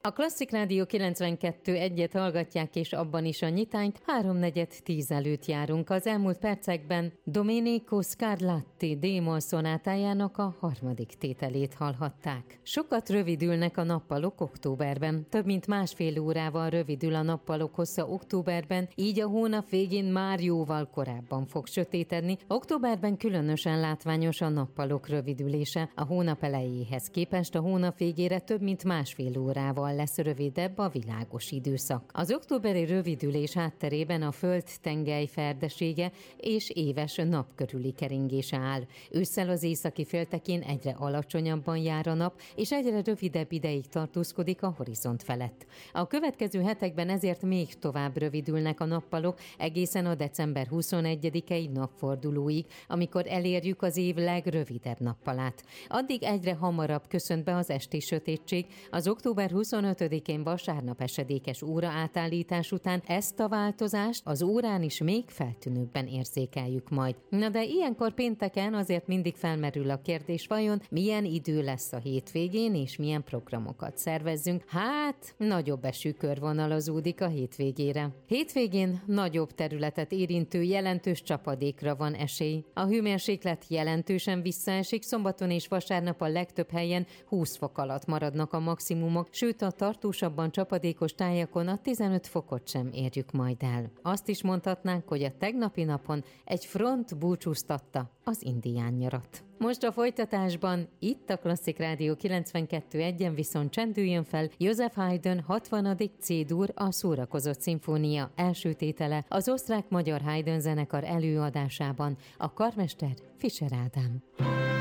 A Klasszik Rádió 92.1-et hallgatják, és abban is a nyitányt 3:4 előtt járunk. Az elmúlt percekben Domenico Scarlatti D-moll szonátájának a harmadik tételét hallhatták. Sokat rövidülnek a nappalok októberben. Több mint másfél órával rövidül a nappalok hossza októberben, így a hónap végén már jóval korábban fog sötétedni. Októberben különösen látványos a nappalok rövidülése. A hónap elejéhez képest a hónap végére több mint másfél órával lesz rövidebb a világos időszak. Az októberi rövidülés hátterében a föld-tengely ferdesége és éves nap körüli keringése áll. Ősszel az északi féltekén egyre alacsonyabban jár a nap, és egyre rövidebb ideig tartózkodik a horizont felett. A következő hetekben ezért még tovább rövidülnek a nappalok egészen a december 21-i napfordulóig, amikor elérjük az év legrövidebb nappalát. Addig egyre hamarabb köszönt be az esti sötétség. Az október 25-én vasárnap esedékes óra átállítás után ezt a változást az órán is még feltűnőbben érzékeljük majd. Na de ilyenkor pénteken azért mindig felmerül a kérdés, vajon milyen idő lesz a hétvégén, és milyen programokat szervezzünk. Hát, nagyobb esőkör vonalazódik a hétvégére. Hétvégén nagyobb területet érintő jelentős csapadékra van esély. A hőmérséklet jelentősen visszaesik, szombaton és vasárnap a legtöbb helyen 20 fok alatt maradnak a maximumok, sőt a tartósabban csapadékos tájakon a 15 fokot sem érjük majd el. Azt is mondhatnánk, hogy a tegnapi napon egy front búcsúztatta az indián nyarat. Most a folytatásban, itt a Klasszik Rádió 92.1-en viszont csendüljön fel Joseph Haydn 60. C-dur, a Szórakozott szimfónia első tétele az osztrák-magyar Haydn zenekar előadásában, a karmester Fischer Ádám.